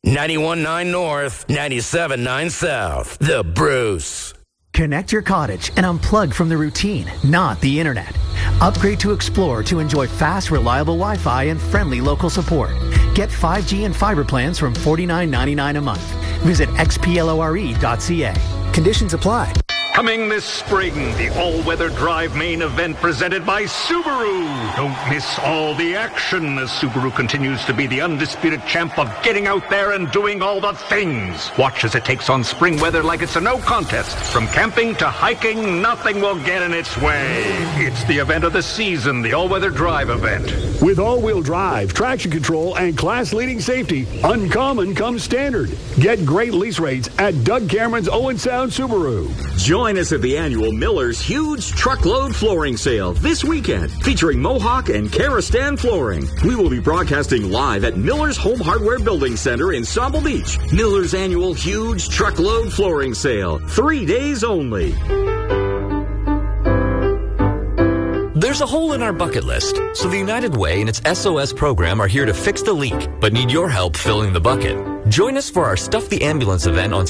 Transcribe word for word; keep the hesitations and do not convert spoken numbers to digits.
ninety-one point nine North, ninety-seven point nine South. The Bruce. Connect your cottage and unplug from the routine, not the internet. Upgrade to Explore to enjoy fast, reliable Wi-Fi and friendly local support. Get five G and fiber plans from forty-nine ninety-nine a month. Visit x p lore dot c a. Conditions apply. Coming this spring, the all-weather drive main event presented by Subaru. Don't miss all the action as Subaru continues to be the undisputed champ of getting out there and doing all the things. Watch as it takes on spring weather like it's a no contest. From camping to hiking, nothing will get in its way. It's the event of the season, the all-weather drive event. With all-wheel drive, traction control, and class-leading safety, uncommon comes standard. Get great lease rates at Doug Cameron's Owen Sound Subaru. Join us at the annual Miller's Huge Truckload Flooring Sale this weekend, featuring Mohawk and Karastan Flooring. We will be broadcasting live at Miller's Home Hardware Building Center in Saumur Beach. Miller's annual Huge Truckload Flooring Sale, three days only. There's a hole in our bucket list, so the United Way and its S O S program are here to fix the leak, but need your help filling the bucket. Join us for our Stuff the Ambulance event on